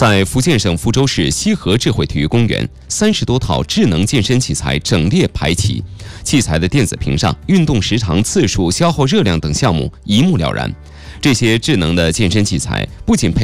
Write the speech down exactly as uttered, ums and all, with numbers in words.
在福建省福州市西河智慧体育公园，三十多套智能健身器材整列排齐，器材的电子屏上运动时长、次数、消耗热量等项目一目了然。这些智能的健身器材不仅配